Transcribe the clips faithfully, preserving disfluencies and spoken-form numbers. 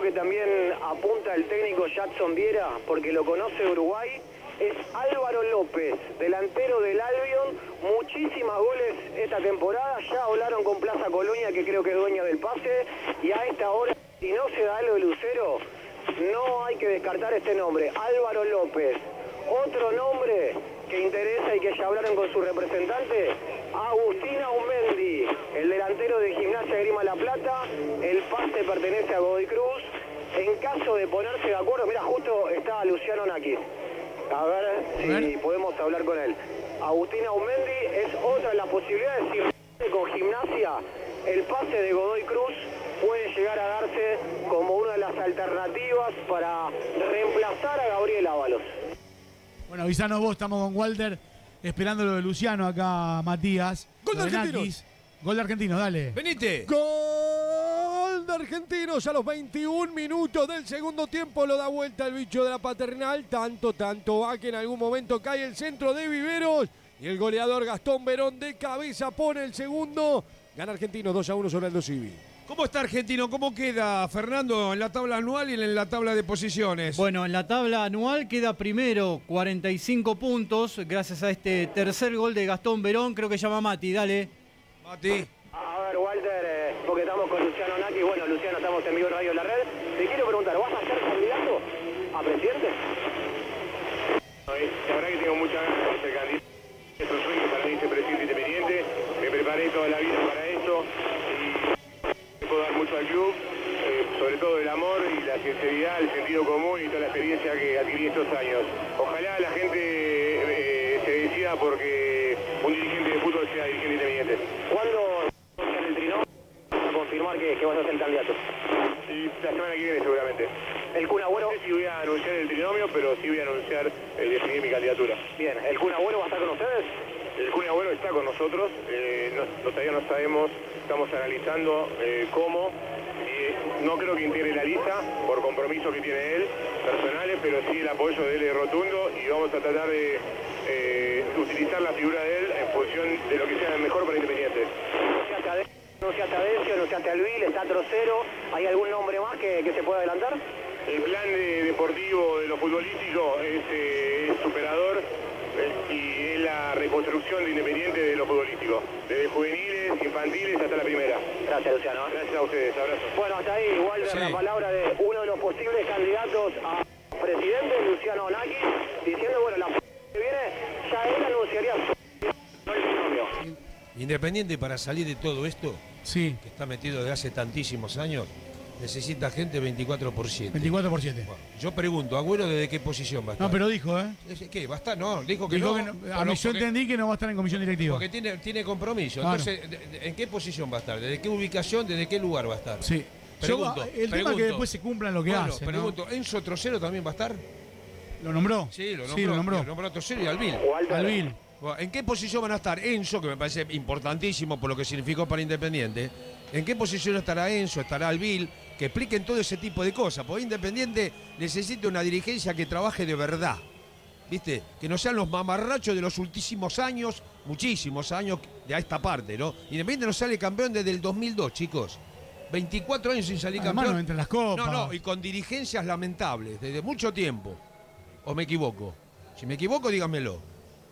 que también apunta el técnico Jackson Viera, porque lo conoce Uruguay, es Álvaro López, delantero del Albion, muchísimas goles esta temporada, ya hablaron con Plaza Colonia, que creo que es dueña del pase, y a esta hora, si no se da algo de Lucero, no hay que descartar este nombre, Álvaro López. Otro nombre que interesa y que ya hablaron con su representante, Agustín Aumendi, el delantero de Gimnasia Grima La Plata, el pase pertenece a Godoy Cruz. En caso de ponerse de acuerdo, mira, justo está Luciano Nakis. A ver si a ver. podemos hablar con él. Agustín Aumendi es otra de las posibilidades. Si con Gimnasia, el pase de Godoy Cruz puede llegar a darse como una de las alternativas para reemplazar a Gabriel Ábalos. Bueno, avisanos vos, estamos con Walter, esperando lo de Luciano acá, Matías. Gol de Argentinos. Gol de Argentinos, dale. Venite. Gol de Argentinos a los veintiún minutos del segundo tiempo. Lo da vuelta el bicho de la Paternal. Tanto, tanto va que en algún momento cae el centro de Viveros. Y el goleador Gastón Verón de cabeza pone el segundo. Gana Argentinos dos a uno sobre Aldo Civi. ¿Cómo está Argentino? ¿Cómo queda, Fernando, en la tabla anual y en la tabla de posiciones? Bueno, en la tabla anual queda primero, cuarenta y cinco puntos, gracias a este tercer gol de Gastón Verón. Creo que llama Mati, dale. Mati. A ver, Walter, eh, porque estamos con Luciano Naki. Bueno, Luciano, estamos en vivo en Radio La Red. Te quiero preguntar, ¿vas a ser candidato a presidente? La verdad que tengo muchas ganas de ser candidato. Es un sueño para mí ser presidente independiente. Me preparé toda la vida para esto. Puedo dar mucho al club, eh, sobre todo el amor y la sinceridad, el sentido común y toda la experiencia que adquirí estos años. Ojalá la gente eh, se decida porque un dirigente de fútbol sea dirigente independiente. ¿Cuándo en el trinomio vas a confirmar que, que vas a ser candidato? Y la semana que viene seguramente. ¿El Kun Agüero? No sé si voy a anunciar el trinomio, pero sí voy a anunciar el definir mi candidatura. Bien, ¿el Kun Agüero va a estar con ustedes? El Kun Agüero está con nosotros, eh, no, todavía no sabemos, estamos analizando eh, cómo, eh, no creo que integre la lista por compromisos que tiene él, personales, pero sí el apoyo de él es rotundo y vamos a tratar de eh, utilizar la figura de él en función de lo que sea mejor para Independiente. ¿Anunciaste a Decio, anunciaste a Alvil, está Trocero? ¿Hay algún nombre más que, que se pueda adelantar? El plan de deportivo de lo futbolístico es, eh, es superador. Y es la reconstrucción de Independiente de lo futbolístico, desde juveniles, infantiles hasta la primera. Gracias, Luciano. Gracias a ustedes, abrazo. Bueno, hasta ahí, Walter, sí. La palabra de uno de los posibles candidatos a presidente, Luciano Naki, diciendo, bueno, la que viene, ya él anunciaría su el binomio. Independiente, para salir de todo esto, sí, que está metido desde hace tantísimos años, necesita gente veinticuatro por siete. veinticuatro por siete. Bueno, yo pregunto, Agüero, ¿desde qué posición va a estar? No, pero dijo, ¿eh? ¿Qué? ¿Va a estar? No, dijo que dijo no. Que no a bueno, mí yo porque, entendí que no va a estar en comisión directiva. Porque tiene, tiene compromiso. Claro. Entonces, ¿en qué posición va a estar? ¿Desde qué ubicación? ¿Desde qué lugar va a estar? Sí. Pregunto, yo, el pregunto. tema es que después se cumplan lo que bueno, hace. Pregunto, ¿no? ¿Enzo Trocero también va a estar? ¿Lo nombró? Sí, lo nombró. Sí, lo nombró. Lo nombró a Trocero y Alvil. Alvil. Bueno, ¿en qué posición van a estar Enzo, que me parece importantísimo por lo que significó para Independiente? ¿En qué posición estará Enzo, estará Alvil? Que expliquen todo ese tipo de cosas. Porque Independiente necesita una dirigencia que trabaje de verdad. ¿Viste? Que no sean los mamarrachos de los últimos años, muchísimos años de a esta parte, ¿no? Independiente no sale campeón desde el dos mil dos, chicos. veinticuatro años sin salir Además, campeón. no entre las copas. No, no, y con dirigencias lamentables, desde mucho tiempo. ¿O me equivoco? Si me equivoco, díganmelo.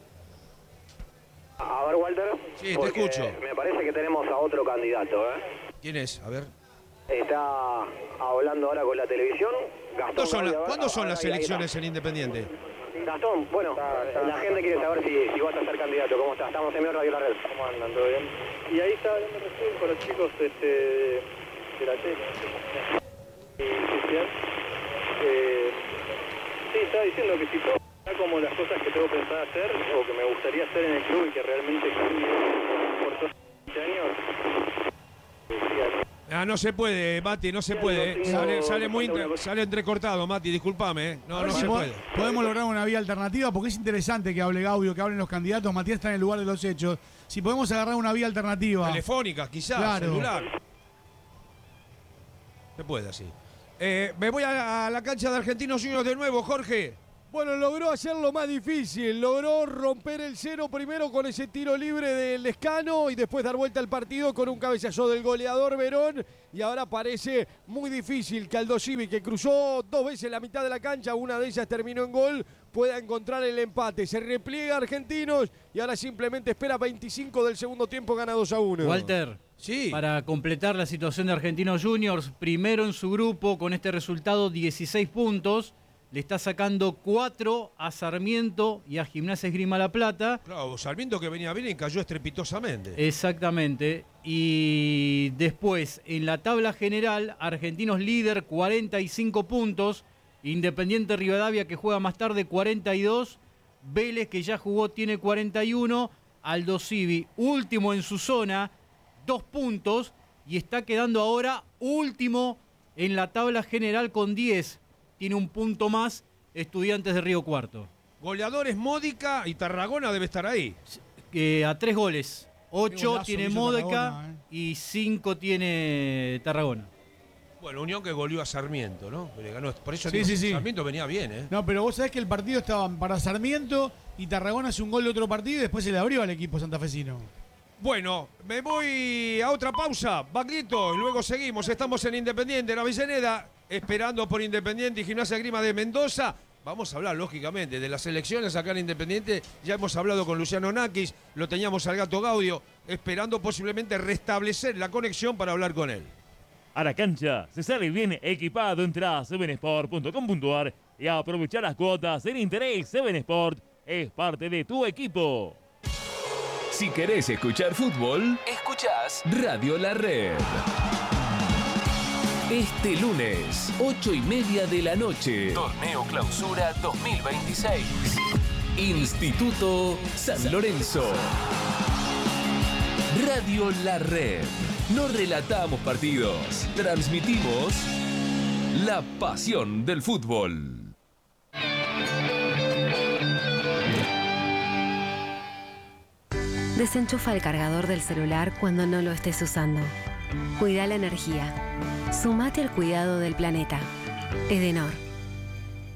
A ver, Walter. Sí, te escucho. Me parece que tenemos a otro candidato, ¿eh? ¿Quién es? A ver. Está hablando ahora con la televisión. Gastón. ¿Cuándo son, la, ver, ¿cuándo son ahora, las ahí, elecciones ahí en Independiente? Gastón, bueno, está, está. La gente quiere saber si, si vas a ser candidato. ¿Cómo estás? Estamos en Radio La Red. ¿Cómo andan? ¿Todo bien? Y ahí estaba hablando recién con los chicos este, de la tele. Eh, sí, estaba diciendo que si todo está como las cosas que tengo pensado hacer o que me gustaría hacer en el club y que realmente cambie por todos estos años. Ah, no se puede, Mati, no se puede. Eh. Sale, sale muy entre, sale entrecortado, Mati, discúlpame. Eh. No, no se puede. Podemos lograr una vía alternativa porque es interesante que hable Gaudio, que hablen los candidatos. Matías está en el lugar de los hechos. Si podemos agarrar una vía alternativa. Telefónica, quizás, claro. Celular. Se puede así. Eh, me voy a, a la cancha de Argentinos Juniors de nuevo, Jorge. Bueno, logró hacerlo más difícil, logró romper el cero primero con ese tiro libre del Lescano y después dar vuelta al partido con un cabezazo del goleador Verón. Y ahora parece muy difícil que Aldo Civi, que cruzó dos veces la mitad de la cancha, una de ellas terminó en gol, pueda encontrar el empate. Se repliega Argentinos y ahora simplemente espera veinticinco del segundo tiempo, gana dos a uno. Walter, sí. Para completar la situación de Argentinos Juniors, primero en su grupo con este resultado, dieciséis puntos. Le está sacando cuatro a Sarmiento y a Gimnasia Esgrima La Plata. Claro, Sarmiento que venía bien y cayó estrepitosamente. Exactamente. Y después, en la tabla general, Argentinos líder, cuarenta y cinco puntos. Independiente Rivadavia, que juega más tarde, cuarenta y dos. Vélez, que ya jugó, tiene cuarenta y uno. Aldo Civi, último en su zona, dos puntos. Y está quedando ahora último en la tabla general con diez. Tiene un punto más Estudiantes de Río Cuarto. Goleadores Módica y Tarragona debe estar ahí. Eh, a tres goles. Ocho tiene Módica Tarragona, eh. y cinco tiene Tarragona. Bueno, Unión que goleó a Sarmiento, ¿no? Le ganó. Por eso Sí, digo, sí, sí. Sarmiento venía bien, ¿eh? No, pero vos sabés que el partido estaba para Sarmiento y Tarragona hace un gol de otro partido y después se le abrió al equipo santafesino. Bueno, me voy a otra pausa, Baglietto, y luego seguimos. Estamos en Independiente, en Avellaneda, esperando por Independiente y Gimnasia Esgrima de Mendoza. Vamos a hablar, lógicamente, de las elecciones acá en Independiente. Ya hemos hablado con Luciano Nakis, lo teníamos al Gato Gaudio, esperando posiblemente restablecer la conexión para hablar con él. A la cancha se sale bien equipado. Entra a seven sport punto com punto a r y a aprovechar las cuotas en interés. Seven Sport es parte de tu equipo. Si querés escuchar fútbol, escuchás Radio La Red. Este lunes, ocho y media de la noche. Torneo Clausura dos mil veintiséis. Instituto San Lorenzo. Radio La Red. No relatamos partidos, transmitimos la pasión del fútbol. Desenchufa el cargador del celular cuando no lo estés usando. Cuida la energía. Sumate al cuidado del planeta. Edenor.